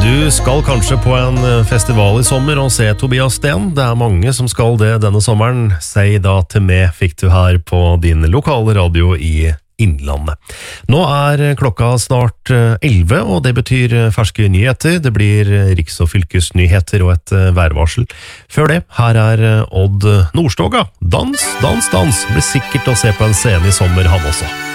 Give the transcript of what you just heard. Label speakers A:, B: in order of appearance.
A: Du skal kanskje på en festival i sommer og se Tobias Sten. Det er mange som skal det denne sommeren. Si da til meg fikk du her på din lokale radio i Innlandet. Nå er klokka snart 11, og det betyr ferske nyheter. Det blir riks- og fylkesnyheter og et værvarsel. Før det, her er Odd Nordstoga. Dans, dans, dans. Blir sikkert å se på en scene i sommer, han også.